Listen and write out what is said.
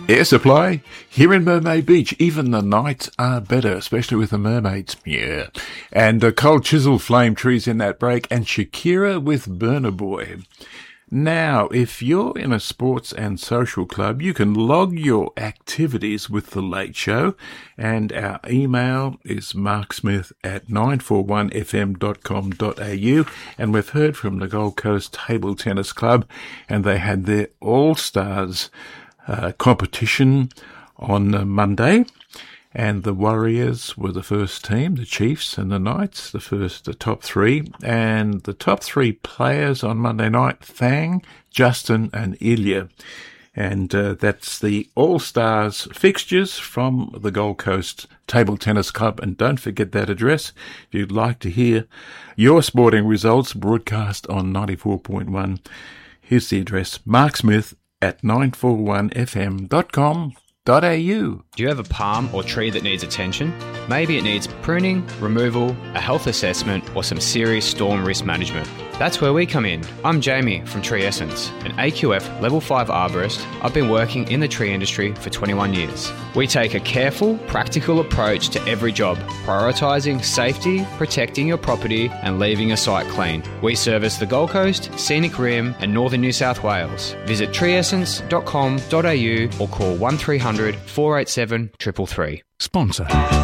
Air Supply, here in Mermaid Beach, even the nights are better, especially with the mermaids. Yeah. And Cold Chisel Flame Trees in that break, and Shakira with Burner Boy. Now, if you're in a sports and social club, you can log your activities with The Late Show, and our email is marksmith@941fm.com.au, and we've heard from the Gold Coast Table Tennis Club, and they had their All-Stars competition on Monday, and the Warriors were the first team, the Chiefs and the Knights, the top three, and the top three players on Monday night, Thang, Justin and Ilya. And that's the All-Stars fixtures from the Gold Coast Table Tennis Club. And don't forget that address if you'd like to hear your sporting results broadcast on 94.1. Here's the address, marksmith@941fm.com.au. Do you have a palm or tree that needs attention? Maybe it needs pruning, removal, a health assessment, or some serious storm risk management. That's where we come in. I'm Jamie from Tree Essence, an AQF Level 5 arborist. I've been working in the tree industry for 21 years. We take a careful, practical approach to every job, prioritising safety, protecting your property, and leaving a site clean. We service the Gold Coast, Scenic Rim, and Northern New South Wales. Visit treeessence.com.au or call 1300 487 333. Sponsor.